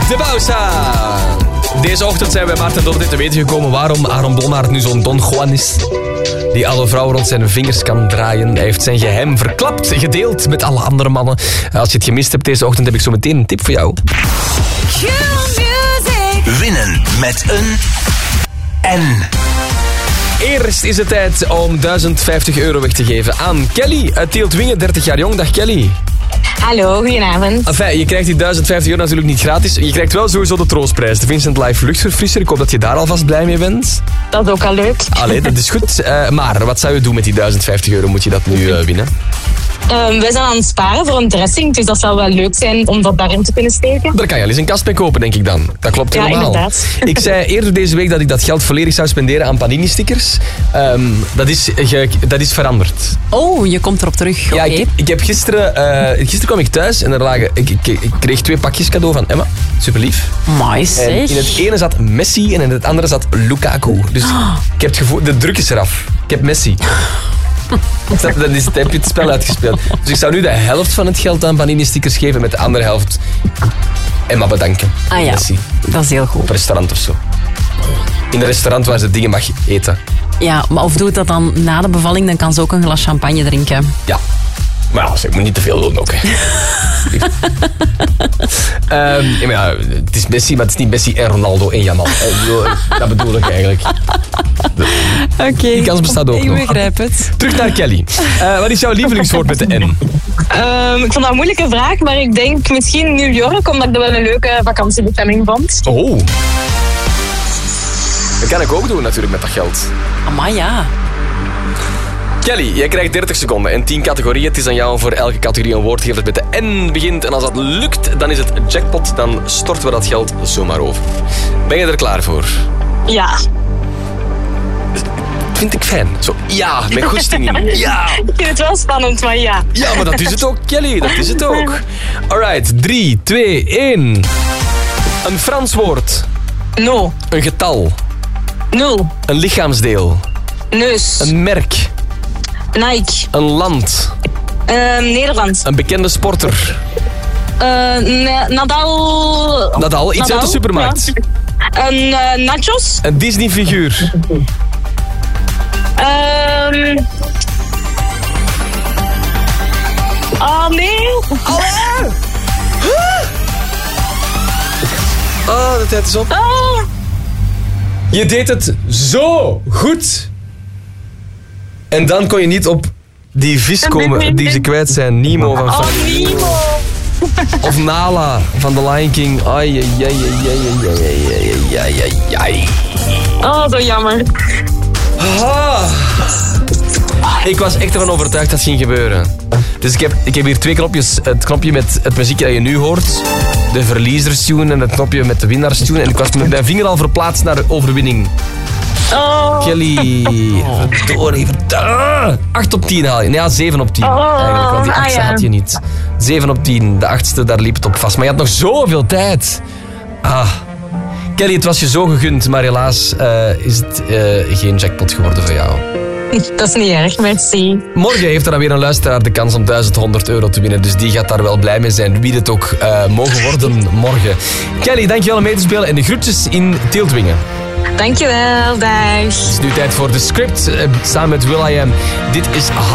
De Bausa. Deze ochtend zijn wij Maarten Dordé te weten gekomen waarom Aaron Blommaert nu zo'n Don Juan is. Die alle vrouwen rond zijn vingers kan draaien. Hij heeft zijn geheim verklapt, gedeeld met alle andere mannen. Als je het gemist hebt deze ochtend, heb ik zo meteen een tip voor jou. Winnen met een N. Eerst is het tijd om €1050 weg te geven aan Kelly uit Tieltwingen, 30 jaar jong. Dag Kelly. Hallo, goedenavond. Enfin, je krijgt die €1050 natuurlijk niet gratis. Je krijgt wel sowieso de troostprijs, de Vincent Life Luchtverfrisser. Ik hoop dat je daar alvast blij mee bent. Dat is ook al leuk. Allee, dat is goed. Maar wat zou je doen met die €1050? Moet je dat nu winnen? Wij zijn aan het sparen voor een dressing, dus dat zou wel leuk zijn om dat daarin te kunnen steken. Daar kan je al eens een kast mee kopen, denk ik dan. Dat klopt Ja, helemaal. inderdaad. Ik zei eerder deze week dat ik dat geld volledig zou spenderen aan Panini-stickers. Dat is veranderd. Oh, je komt erop terug. Ja, Oké. ik heb gisteren kwam ik thuis en er lagen, ik kreeg 2 pakjes cadeau van Emma. Super lief. Mooi En zeg. in het ene zat Messi en in het andere zat Lukaku. Dus ik heb het gevoel, de druk is eraf. Ik heb Messi. Dan heb je het spel uitgespeeld. Dus ik zou nu de helft van het geld aan Panini-stickers geven, met de andere helft Emma bedanken. Ah ja, Messi. dat is heel Op goed. een restaurant of zo. In een restaurant waar ze dingen mag eten. Ja, maar of doet dat dan na de bevalling, dan kan ze ook een glas champagne drinken. Ja. Maar ja, ik moet niet te veel doen ook. Hè. Het is Messi, maar het is niet Messi en Ronaldo en Jamal. Dat bedoel ik eigenlijk. Oké. Die kans bestaat ook nog. Ik begrijp het. Terug naar Kelly. Wat is jouw lievelingswoord met de N? Ik vond dat een moeilijke vraag, maar ik denk misschien New York, omdat ik dat wel een leuke vakantiebestemming vond. Oh. Dat kan ik ook doen natuurlijk met dat geld. Amai, ja. Kelly, jij krijgt 30 seconden en 10 categorieën. Het is aan jou om voor elke categorie een woord te geven dat met de N begint. En als dat lukt, dan is het jackpot. Dan storten we dat geld zomaar over. Ben je er klaar voor? Ja. Vind ik fijn. Zo, ja, met goesting in. Ja. Ik vind het wel spannend, maar ja. Ja, maar dat is het ook, Kelly. Dat is het ook. Alright, 3, 2, 1. Een Frans woord. No. Een getal. 0. Een lichaamsdeel. Neus. Een merk. Nike. Een land. Nederland. Een bekende sporter. Nadal. Nadal, iets uit de supermarkt. Ja. Nachos. Een Disney-figuur. Oh nee. Oh, de tijd is op. Oh. Je deed het zo goed. En dan kon je niet op die vis komen die ze kwijt zijn. Nemo van Oh, Finding Nemo. Nemo. Of Nala van The Lion King. Ai, ai, ai, ai, ai, ai, ai, ai. Oh, zo jammer. Ah. Ik was echt ervan overtuigd dat het ging gebeuren. Dus ik heb hier 2 knopjes. Het knopje met het muziekje dat je nu hoort. De verliezerstune en het knopje met de winnaarstune. En ik was met mijn vinger al verplaatst naar de overwinning. Oh. Kelly. Verdorie. 8 op 10 haal je. Ja, 7 op 10 eigenlijk. Want die 8e ja. had je niet. 7 op 10. De 8e, daar liep het op vast. Maar je had nog zoveel tijd. Kelly, het was je zo gegund. Maar helaas is het geen jackpot geworden voor jou. Dat is niet erg, merci. Morgen heeft er dan weer een luisteraar de kans om €1100 te winnen. Dus die gaat daar wel blij mee zijn. Wie het ook mogen worden morgen. Kelly, dankjewel om mee te spelen. En de groetjes in Tieltwingen. Dankjewel, dag. Het is nu tijd voor de script samen met Will.i.am. Dit is